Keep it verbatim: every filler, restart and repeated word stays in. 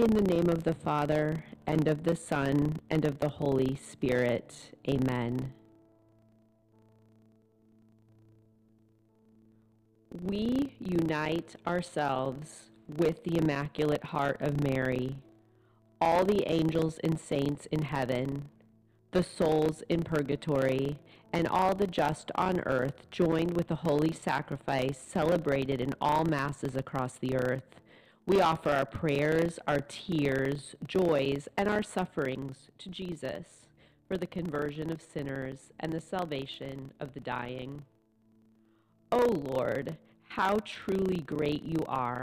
In the name of the Father, and of the Son, and of the Holy Spirit. Amen. We unite ourselves with the Immaculate Heart of Mary, all the angels and saints in heaven, the souls in purgatory, and all the just on earth, joined with the holy sacrifice celebrated in all masses across the earth. We offer our prayers, our tears, joys, and our sufferings to Jesus for the conversion of sinners and the salvation of the dying. O Lord, how truly great you are,